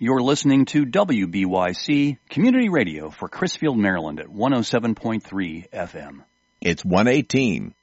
You're listening to WBYC Community Radio for Crisfield, Maryland at 107.3 FM. It's 1:18.